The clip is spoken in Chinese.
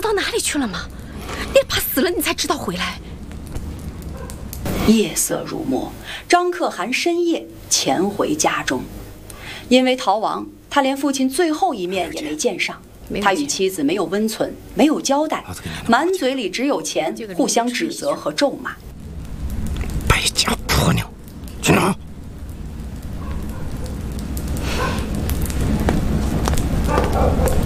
子到哪里去了吗？你怕死了你才知道回来。 夜色如墨，张可汗深夜潜回家中，因为逃亡，他连父亲最后一面也没见上。他与妻子没有温存，没有交代，满嘴里只有钱，互相指责和咒骂。 败家婆娘！